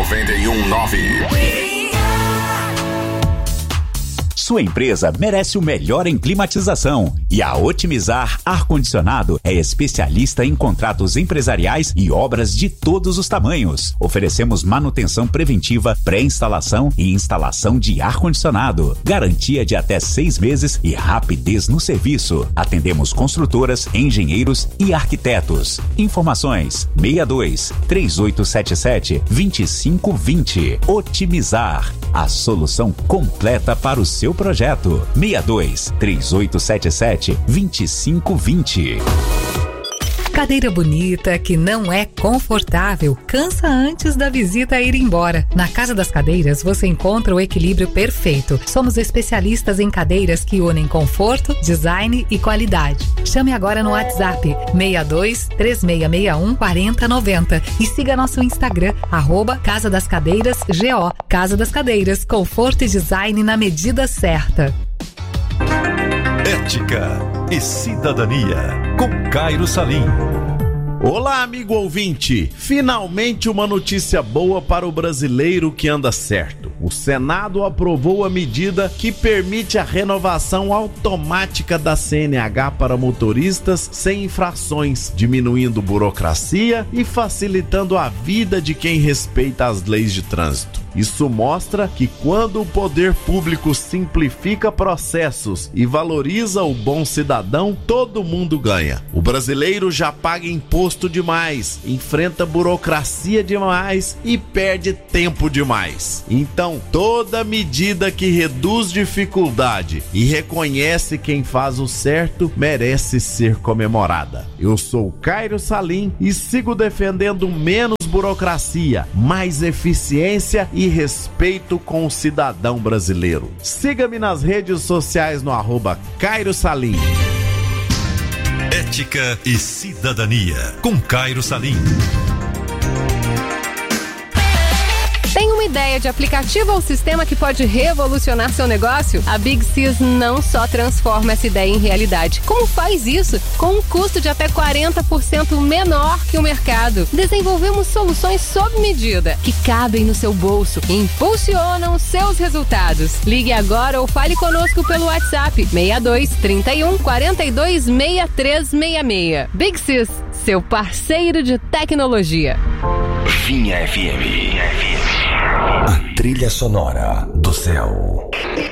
91.9. Sua empresa merece o melhor em climatização e a Otimizar Ar-Condicionado é especialista em contratos empresariais e obras de todos os tamanhos. Oferecemos manutenção preventiva, pré-instalação e instalação de ar-condicionado. Garantia de até 6 meses e rapidez no serviço. Atendemos construtoras, engenheiros e arquitetos. Informações 62-3877-2520. Otimizar, a solução completa para o seu projeto. 62-3877-2520. Cadeira bonita que não é confortável, cansa antes da visita ir embora. Na Casa das Cadeiras você encontra o equilíbrio perfeito. Somos especialistas em cadeiras que unem conforto, design e qualidade. Chame agora no WhatsApp 62-3661-4090 e siga nosso Instagram, @Casa das Cadeiras GO. Casa das Cadeiras, conforto e design na medida certa. Ética e Cidadania, com Cairo Salim. Olá, amigo ouvinte! Finalmente uma notícia boa para o brasileiro que anda certo. O Senado aprovou a medida que permite a renovação automática da CNH para motoristas sem infrações, diminuindo burocracia e facilitando a vida de quem respeita as leis de trânsito. Isso mostra que quando o poder público simplifica processos e valoriza o bom cidadão, todo mundo ganha. O brasileiro já paga imposto demais, enfrenta burocracia demais e perde tempo demais. Então, toda medida que reduz dificuldade e reconhece quem faz o certo merece ser comemorada. Eu sou Cairo Salim e sigo defendendo menos burocracia, mais eficiência e respeito com o cidadão brasileiro. Siga-me nas redes sociais no @Cairo Salim. Ética e Cidadania, com Cairo Salim. Tem uma ideia de aplicativo ou sistema que pode revolucionar seu negócio? A Big Sys não só transforma essa ideia em realidade, como faz isso com um custo de até 40% menor que o mercado. Desenvolvemos soluções sob medida, que cabem no seu bolso e impulsionam os seus resultados. Ligue agora ou fale conosco pelo WhatsApp 62 31 42 6366. Big Sys, seu parceiro de tecnologia. Vinha FM. A trilha sonora do céu.